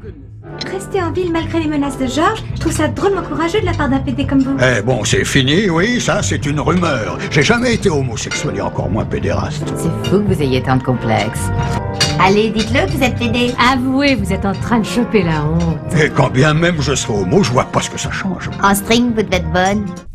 Rester en ville malgré les menaces de Georges, je trouve ça drôlement courageux de la part d'un PD comme vous. Eh bon, c'est fini, oui, ça c'est une rumeur. J'ai jamais été homosexuel et encore moins pédéraste. C'est fou que vous ayez tant de complexes. Allez, dites-le que vous êtes PD. Avouez, vous êtes en train de choper la honte. Et quand bien même je serai homo, je vois pas ce que ça change. En string, vous devez être bonne.